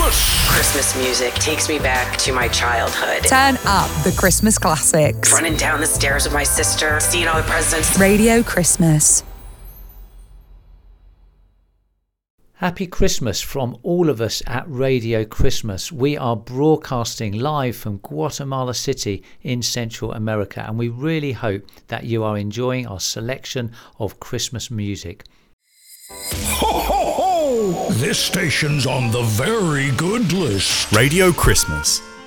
Christmas music takes me back to my childhood. Turn up the Christmas classics. Running down the stairs with my sister, seeing all the presents. Radio Christmas. Happy Christmas from all of us at Radio Christmas. We are broadcasting live from Guatemala City in Central America, and we really hope that you are enjoying our selection of Christmas music. Ho, ho, ho! This station's on the very good list. Radio Christmas